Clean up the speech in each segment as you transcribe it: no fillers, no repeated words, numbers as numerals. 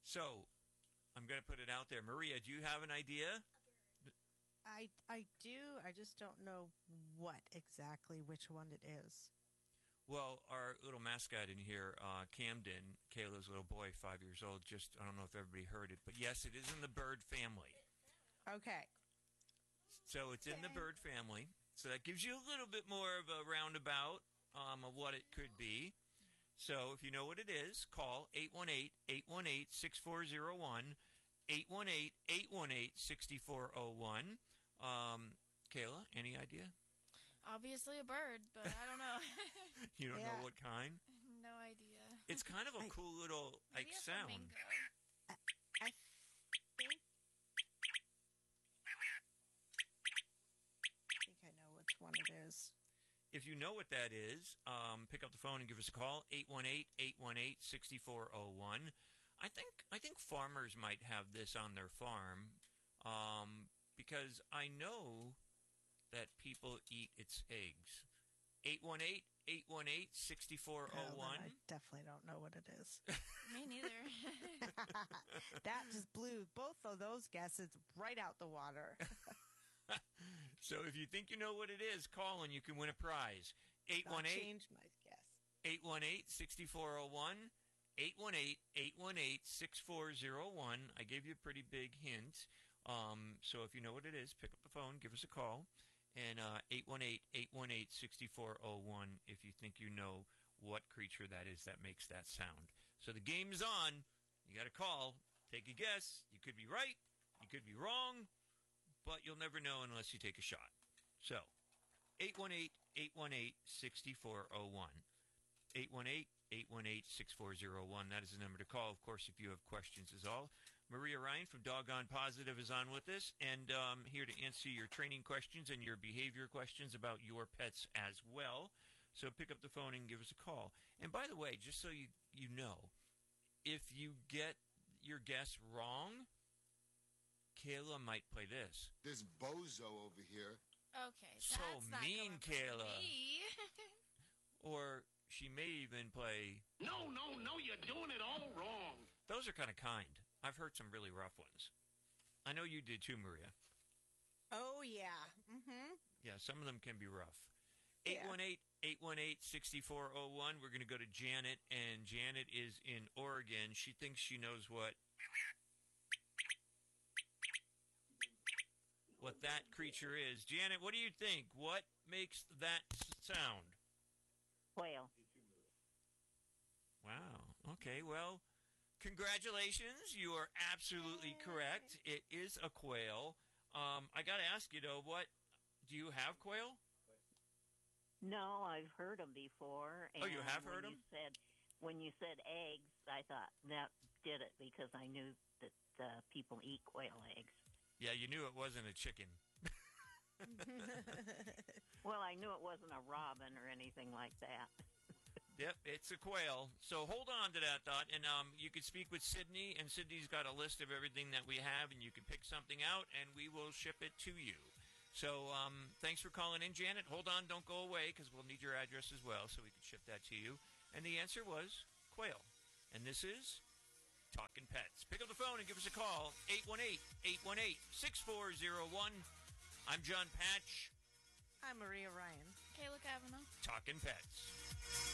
So I'm going to put it out there. Maria, do you have an idea? I do. I just don't know what exactly which one it is. Well, our little mascot in here, Camden, Kayla's little boy, 5 years old, I don't know if everybody heard it, but yes, it is in the bird family. Okay. So it's in the bird family. So that gives you a little bit more of a roundabout of what it could be. So if you know what it is, call 818-818-6401, 818-818-6401. Kayla, any idea? Obviously a bird, but I don't know. You don't know what kind? No idea. It's kind of a cool little Maybe a sound. flamingo. I think I know which one it is. If you know what that is, pick up the phone and give us a call, 818-818-6401. I think farmers might have this on their farm because I know that people eat its eggs. 818-818-6401. I definitely don't know what it is. Me neither. That just blew both of those guesses right out the water. So if you think you know what it is, call and you can win a prize. I'll change my guess. 818-6401, 818-818-6401. I gave you a pretty big hint. So if you know what it is, pick up the phone, give us a call. And 818-818-6401 if you think you know what creature that is that makes that sound. So the game is on. You got to call. Take a guess. You could be right. You could be wrong. But you'll never know unless you take a shot. So 818-818-6401. 818-818-6401. That is the number to call, of course, if you have questions is all. Maria Ryan from Doggone Positive is on with us, and here to answer your training questions and your behavior questions about your pets as well. So pick up the phone and give us a call. And by the way, just so you know, if you get your guess wrong, Kayla might play this. This bozo over here. Okay, So that's not mean, going for Kayla. me. Or she may even play... No, you're doing it all wrong. Those are kind of kind. I've heard some really rough ones. I know you did too, Maria. Oh, yeah. Mm-hmm. Yeah, some of them can be rough. Yeah. 818-818-6401. We're going to go to Janet, and Janet is in Oregon. She thinks she knows what that creature is. Janet, what do you think? What makes that sound? Quail. Wow. Okay, well, congratulations. You are absolutely correct. It is a quail. I got to ask you, though, do you have quail? No, I've heard them before. Oh, you have heard them? When you said eggs, I thought that did it because I knew that people eat quail eggs. Yeah, you knew it wasn't a chicken. Well, I knew it wasn't a robin or anything like that. Yep, it's a quail. So hold on to that thought, and you could speak with Sydney, and Sydney's got a list of everything that we have, and you can pick something out, and we will ship it to you. So thanks for calling in, Janet. Hold on, don't go away, because we'll need your address as well, so we can ship that to you. And the answer was quail. And this is Talking Pets. Pick up the phone and give us a call, 818-818-6401. I'm John Patch. I'm Maria Ryan. Kayla Kavanaugh. Talking Pets.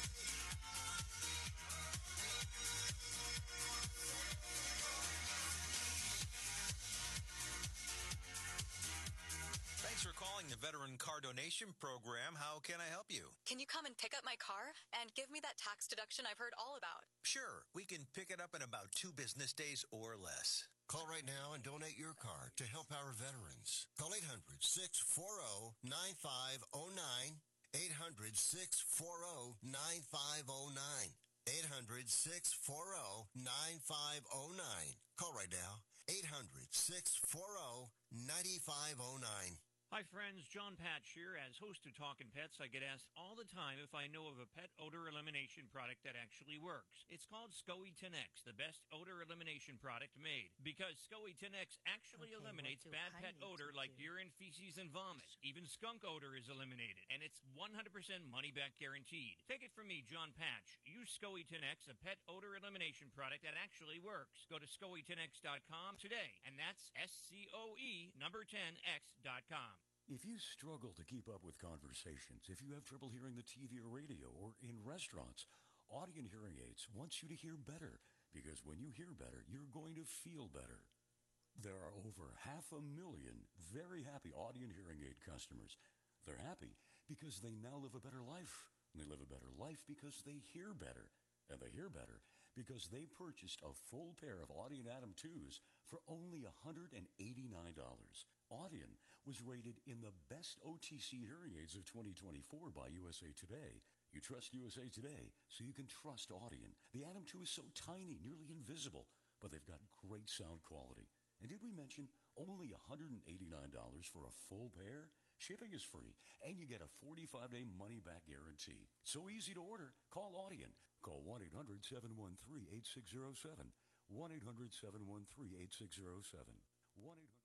Thanks for calling the Veteran Car Donation Program. How can I help you? Can you come and pick up my car and give me that tax deduction I've heard all about? Sure. We can pick it up in about 2 business days or less. Call right now and donate your car to help our veterans. Call 800-640-9509. 800-640-9509. 800-640-9509. Call right now. 800-640-9509. Hi, friends. John Patch here. As host of Talkin' Pets, I get asked all the time if I know of a pet odor elimination product that actually works. It's called SCOE 10X, the best odor elimination product made. Because SCOE 10X actually Okay, eliminates what do bad I pet need odor to like do? urine, feces, and vomit. Even skunk odor is eliminated, and it's 100% money-back guaranteed. Take it from me, John Patch. Use SCOE 10X, a pet odor elimination product that actually works. Go to SCOE10X.com today, and that's SCOE number 10X.com. If you struggle to keep up with conversations, if you have trouble hearing the TV or radio or in restaurants, Audien Hearing Aids wants you to hear better, because when you hear better, you're going to feel better. There are over 500,000 very happy Audien Hearing Aid customers. They're happy because they now live a better life. And they live a better life because they hear better. And they hear better because they purchased a full pair of Audien Adam 2s for only $189. Audien was rated in the best OTC hearing aids of 2024 by USA Today. You trust USA Today, so you can trust Audien. The Adam 2 is so tiny, nearly invisible, but they've got great sound quality. And did we mention only $189 for a full pair? Shipping is free, and you get a 45-day money-back guarantee. So easy to order. Call Audien. Call 1-800-713-8607. 1-800-713-8607. 1-800